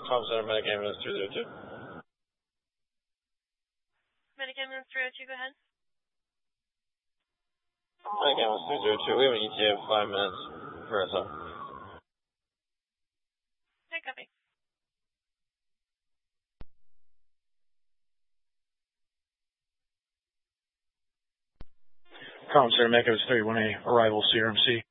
Com Center, Medic Ambulance 302. Medic Ambulance 302, go ahead. Medic Ambulance 302, we have an ETA of 5 minutes for us. Okay, copy. Com Center, Medic Ambulance 31A, arrival CRMC.